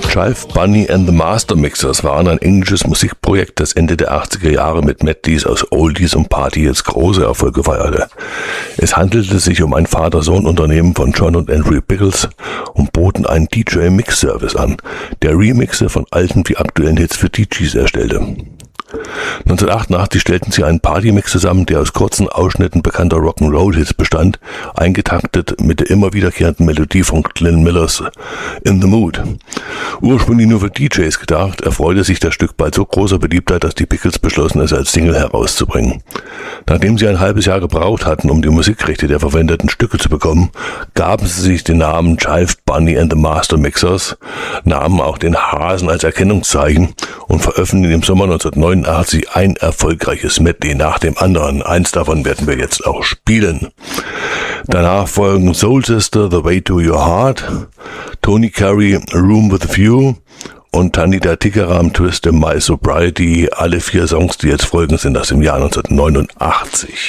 Jive Bunny and the Master Mixers waren ein englisches Musikprojekt, das Ende der 80er Jahre mit Medleys aus Oldies und Party-Hits große Erfolge feierte. Es handelte sich um ein Vater-Sohn-Unternehmen von John und Andrew Pickles und boten einen DJ-Mix-Service an, der Remixe von alten wie aktuellen Hits für DJs erstellte. 1988 stellten sie einen Partymix zusammen, der aus kurzen Ausschnitten bekannter Rock'n'Roll-Hits bestand, eingetaktet mit der immer wiederkehrenden Melodie von Glenn Millers In the Mood. Ursprünglich nur für DJs gedacht, erfreute sich das Stück bald so großer Beliebtheit, dass die Pickles beschlossen, es als Single herauszubringen. Nachdem sie ein halbes Jahr gebraucht hatten, um die Musikrechte der verwendeten Stücke zu bekommen, gaben sie sich den Namen Jive Bunny and the Master Mixers, nahmen auch den Hasen als Erkennungszeichen und veröffentlichten im Sommer 1989 ein erfolgreiches Medley nach dem anderen. Eins davon werden wir jetzt auch spielen. Danach folgen Soul Sister, The Way to Your Heart, Tony Carey, Room with a View und Tanita Tikaram, Twist in My Sobriety. Alle 4 Songs, die jetzt folgen, sind aus dem Jahr 1989.